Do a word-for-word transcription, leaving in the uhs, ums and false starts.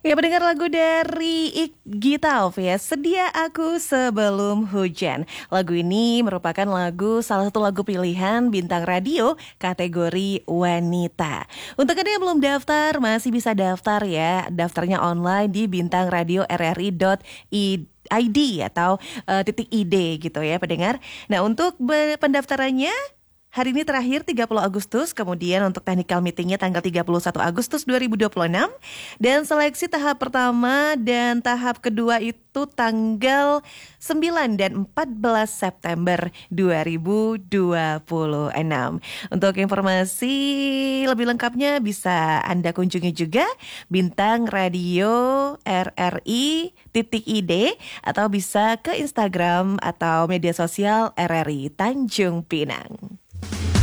Ya, pendengar lagu dari Gita Off ya, Sedia Aku Sebelum Hujan. Lagu ini merupakan lagu salah satu lagu pilihan bintang radio kategori wanita. Untuk Anda yang belum daftar, masih bisa daftar ya. Daftarnya online di bintang radio r r i dot i d I D atau uh, titik I D gitu ya pendengar. Nah, untuk be- pendaftarannya hari ini terakhir tiga puluh Agustus, kemudian untuk technical meetingnya tanggal tiga puluh satu Agustus dua ribu dua puluh enam. Dan seleksi tahap pertama dan tahap kedua itu tanggal sembilan dan empat belas September dua ribu dua puluh enam. Untuk informasi lebih lengkapnya bisa Anda kunjungi juga Bintang Radio R R I titik I D atau bisa ke Instagram atau media sosial R R I Tanjung Pinang.